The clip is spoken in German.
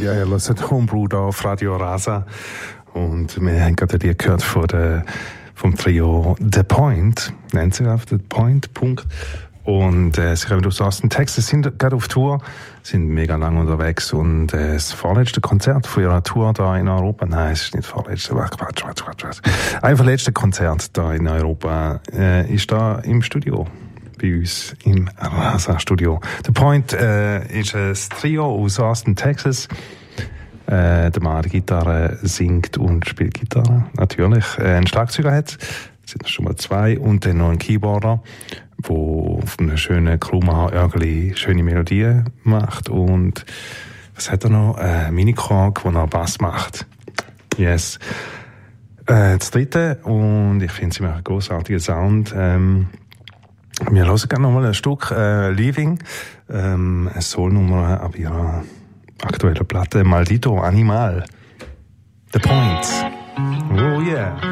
Ja, ihr hört Homebrew da auf Radio Rasa. Und wir haben gerade die gehört vom Trio The Point. Nennt sich auf The Point. Und sie kommen aus Austin, Texas, sind gerade auf Tour, sind mega lang unterwegs. Und das vorletzte Konzert von ihrer Tour da in Europa, nein, es ist nicht vorletzte, Quatsch. Einfach letzte Konzert da in Europa ist da im Studio. Bei uns im Rasa-Studio. The Point ist ein Trio aus Austin, Texas. Der Mann, der Gitarre singt und spielt Gitarre, natürlich. Ein Schlagzeuger hat, sind schon mal 2, und dann noch ein Keyboarder, der auf einer schönen Krumma-Örgeli schöne Melodien macht. Und was hat er noch? Minikorg, wo er Bass macht. Yes. Das dritte, und ich finde, sie macht einen grossartigen Sound. Wir hören gerne nochmal ein Stück Leaving, eine Soul-Nummer ab ihrer aktuellen Platte Maldito Animal. The Point. Oh yeah.